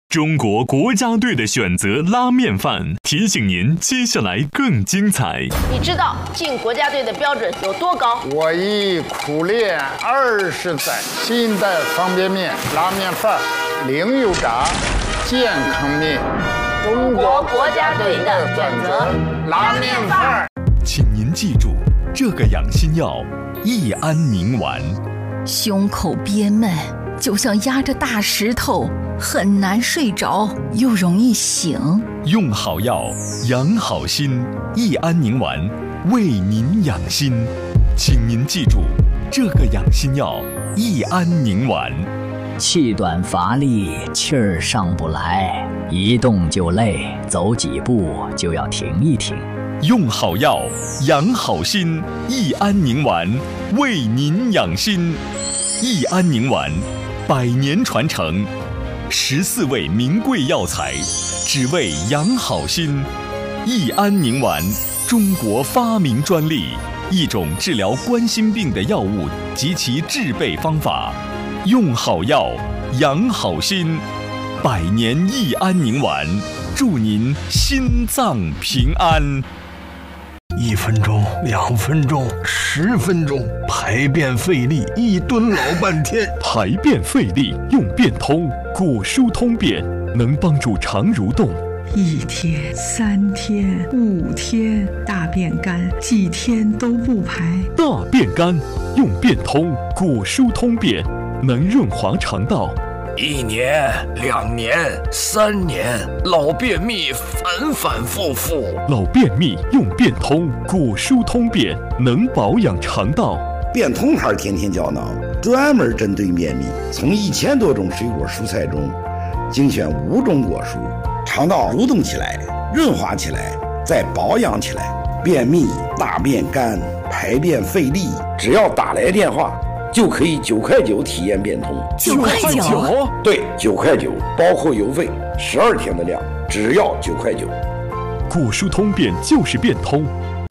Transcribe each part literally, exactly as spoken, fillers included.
中国国家队的选择拉面饭，提醒您接下来更精彩。 你知道进国家队的标准有多高？ 我已苦练二十载，新代方便面、拉面饭、零油炸、健康面。 中国国家队的选择拉面饭。 请您记住，这个养心药益安宁丸。 胸口憋闷，就像压着大石头，很难睡着，又容易醒。 用好药，养好心，益安宁丸为您养心。请您记住，这个养心药益安宁丸。 气短乏力，气儿上不来，一动就累，走几步就要停一停。 用好药，养好心，益安宁丸为您养心。益安宁丸，百年传承，十四味名贵药材，只为养好心。益安宁丸，中国发明专利，一种治疗冠心病的药物及其制备方法。用好药，养好心，百年益安宁丸，祝您心脏平安。 一分钟，两分钟，十分钟，排便费力，一蹲老半天。 排便费力用便通，果蔬通便能帮助肠蠕动。 一天、三天、五天，大便干，几天都不排。 大便干用便通，果蔬通便能润滑肠道。 一年、两年、三年，老便秘反反复复。 老便秘用便通，果蔬通便能保养肠道。 便通牌天天胶囊专门针对便秘，从一千多种水果蔬菜中精选五种果蔬，肠道蠕动起来，润滑起来，再保养起来。便秘、大便干、排便费力，只要打来电话就可以九块九体验变通。 九块九？ 对，九块九，包括邮费，十二天的量，只要九块九。 果蔬通便就是变通。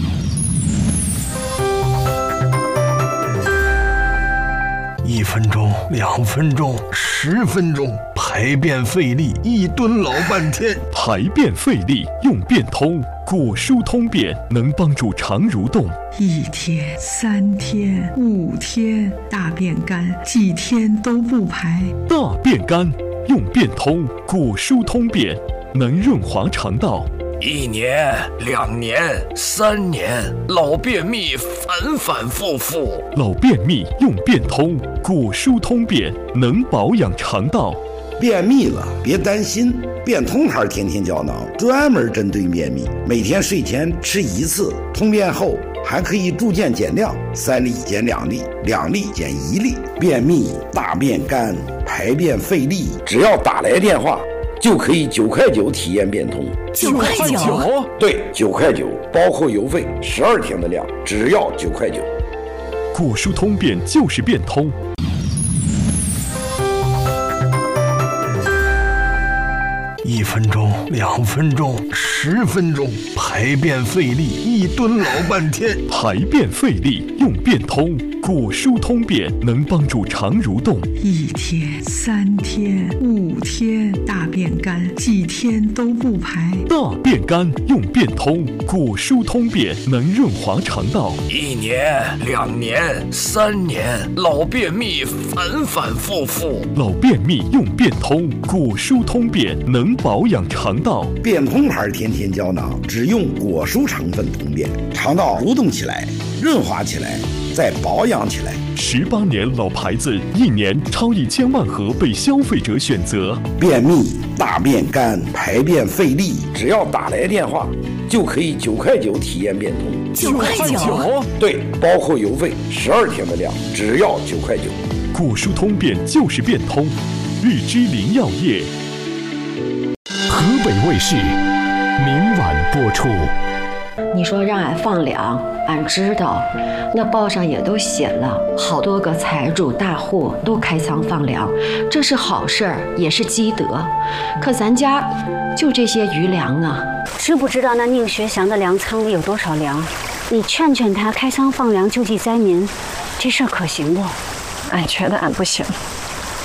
一分钟，两分钟，十分钟，排便费力，一蹲老半天。 排便费力用便通，果蔬通便能帮助肠蠕动。 一天、三天、五天，大便干，几天都不排。 大便干用便通，果蔬通便能润滑肠道。 一年、两年、三年，老便秘反反复复。 老便秘用便通，果蔬通便能保养肠道。 便秘了别担心，便通牌天天胶囊专门针对便秘，每天睡前吃一次，通便后还可以逐渐减量，三粒减两粒，两粒减一粒。便秘、大便干、排便费力，只要打来电话就可以九块九体验变通。 九块九？ 对，九块九，包括邮费，十二天的量，只要九块九。 果蔬通便就是变通。 一分钟，两分钟，十分钟，排便费力，一蹲老半天。 排便费力用便通，果蔬通便能帮助肠蠕动。 一天、三天、五天，大便干，几天都不排。 大便干用便通，果蔬通便能润滑肠道。 一年、两年、三年，老便秘反反复复。 老便秘用便通，果蔬通便能保养肠道。 便通牌天天胶囊只用果蔬成分通便，肠道蠕动起来，润滑起来，再保养起来。 十八年老牌子，一年超一千万盒被消费者选择。 便秘、大便干、排便费力，只要打来电话就可以九块九体验变通。 九块九？ 对，包括邮费，十二天的量，只要九块九。 果蔬通便就是变通。日之林药业。 河北卫视明晚播出。 你说让俺放粮，俺知道，那报上也都写了，好多个财主大户都开仓放粮，这是好事儿，也是积德。可咱家就这些余粮啊。 知不知道那宁学祥的粮仓里有多少粮？你劝劝他开仓放粮救济灾民，这事儿可行不？ 俺觉得俺不行。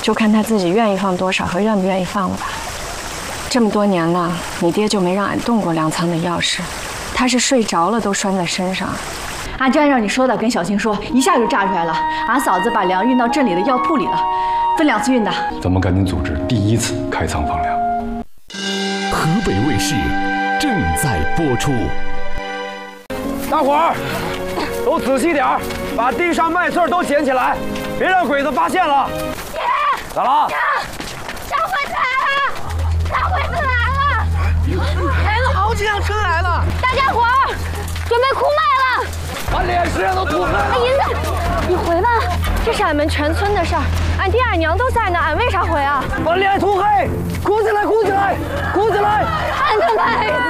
就看他自己愿意放多少和愿不愿意放了吧。这么多年了，你爹就没让俺动过粮仓的钥匙，他是睡着了都拴在身上。 俺就按照你说的跟小青说，一下就炸出来了。俺嫂子把粮运到镇里的药铺里了，分两次运的。 咱们赶紧组织第一次开仓放粮。 河北卫视正在播出。 大伙儿都仔细点儿，把地上麦穗都捡起来，别让鬼子发现了。 爹， 咋了？ 小鬼子来了！大鬼子来了！ 来了好几辆车来了！ 大家伙儿准备哭麦了！ 把脸上都吐了！ 银子，你回吧，这是俺们全村的事儿，俺爹俺娘都在呢，俺为啥回啊？ 把脸涂黑，哭起来，哭起来，哭起来！ 俺的麦子。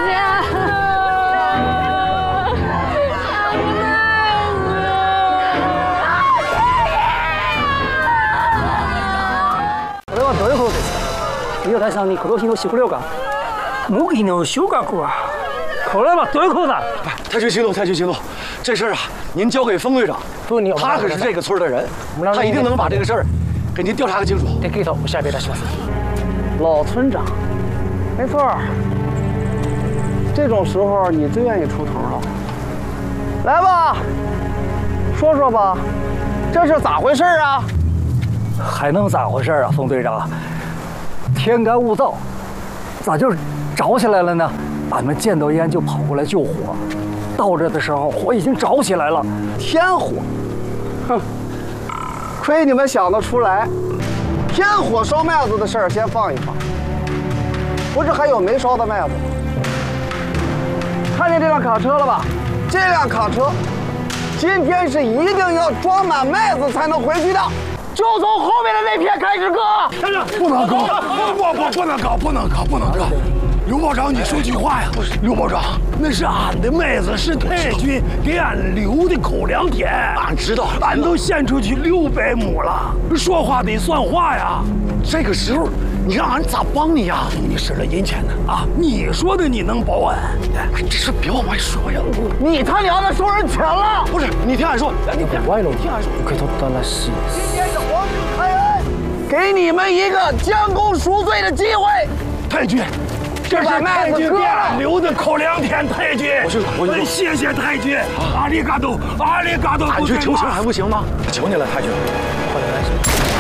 どういうことですか？伊予大さんに今年の食糧感、麦の収穫はこれはどういうことだ？ 太君行动，太君行动，这事儿啊，您交给封队长，他可是这个村的人，他一定能把这个事儿给您调查个清楚。 できるとお調べいたします。老村长，没错，这种时候你最愿意出头了。来吧，说说吧，这是咋回事啊？还能咋回事啊，冯队长？天干物燥，咋就着起来了呢？俺们见到烟就跑过来救火，到这的时候火已经着起来了，天火。哼，亏你们想得出来，天火烧麦子的事儿先放一放。不是还有没烧的麦子吗？看见这辆卡车了吧？这辆卡车今天是一定要装满麦子才能回去的。就从后面的那片开始割， 不能割，不不不能割，不能割，不能割。刘保长，你说句话呀！刘保长，那是俺的麦子，是太君给俺留的口粮田。 俺知道， 俺都献出去六百亩了，说话得算话呀。 这个时候，你让俺咋帮你呀？ 你使了银钱呢啊！你说的你能保俺？ 这事别往外说呀！ 你他娘的收人钱了！ 不是，你听俺说， 你别歪了，你听俺说。可都当了是。今天是皇帝开恩，给你们一个将功赎罪的机会。 太君。这是太君给俺留的口粮田，太君， 我知道，我知道， 谢谢太君，阿里嘎多，阿里嘎多， 俺去求情还不行吗？求你了，太君。 快点来！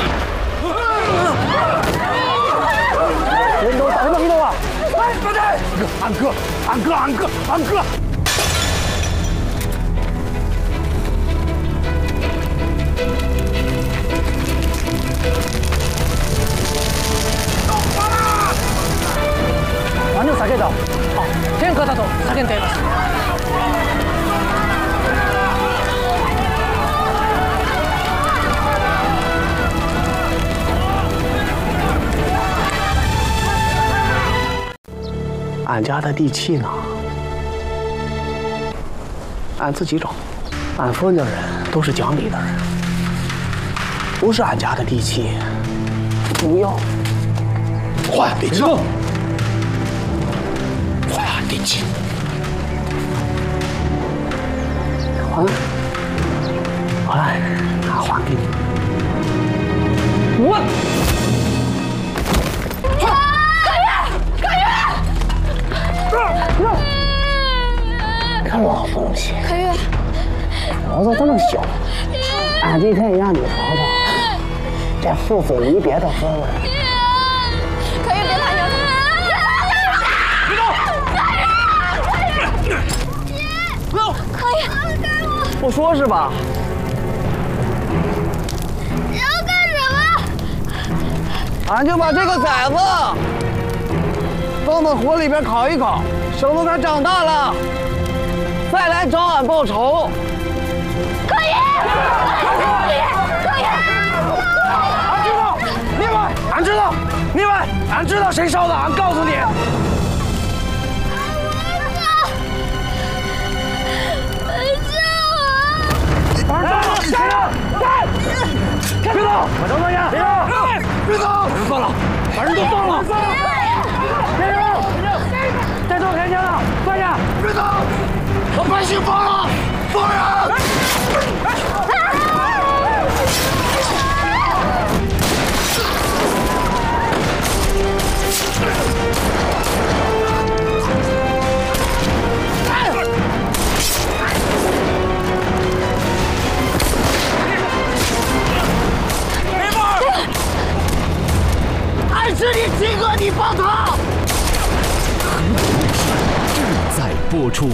人都等等着啊！ 哎，不对，俺哥，俺哥，俺哥，俺哥。 완전下げた。あ、天下だと叫んでいます。俺家的地契呢？俺自己找。俺封家人都是讲理的人，不是俺家的地契，不要。 还地契。 还地契。 还。好来，俺还给你。我。看老东西， 可玉， 脑子这么小，俺今天也让你尝尝这父子离别的滋味。 可玉，别打娘！别动！可玉，不要！可玉， 不说是吧？ 你要干什么？ 俺就把这个崽子放到火里边烤一烤，省得他长大了再来找俺报仇。 可以，可以，可以。 俺知道，另外，俺知道，另外，俺知道谁烧的，俺告诉你。 救我！ 谁呢？别动！我等等呀！别动！别动！把人放了，把人都放了！别动！再动开枪了！放下！别动！把百姓放了！放人！ 还是你七哥你帮他？ 河北卫视正在播出。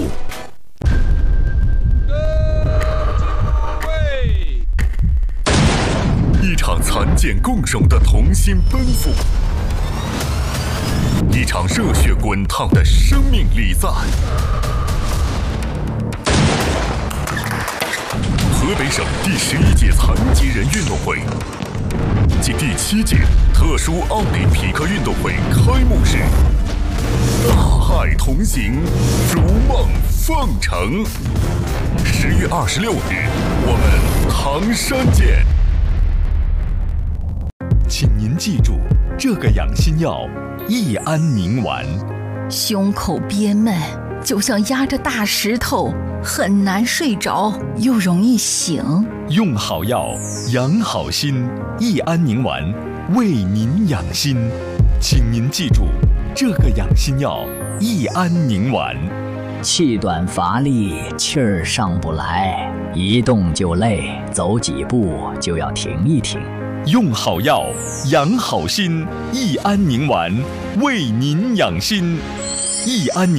一场残剑共手的同心奔赴，一场热血滚烫的生命礼赞。河北省第十一届残疾人运动会暨第七届特殊奥林匹克运动会开幕式，大海同行，如梦奉承。十月二十六日，我们唐山见。 请您记住这个养心药益安宁丸。 胸口憋闷，就像压着大石头，很难睡着，又容易醒。 用好药，养好心，益安宁丸为您养心。请您记住这个养心药益安宁丸。 气短乏力，气儿上不来，一动就累，走几步就要停一停。 用好药，养好心，益安宁丸为您养心。益安宁